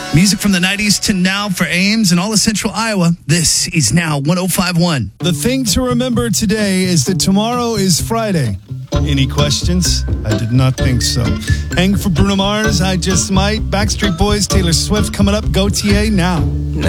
Music from the 90s to now for Ames and all of Central Iowa. This is Now 105.1. The thing to remember today is that tomorrow is Friday. Any questions? I did not think so. Hang for Bruno Mars, I Just Might. Backstreet Boys, Taylor Swift coming up. Go TA now.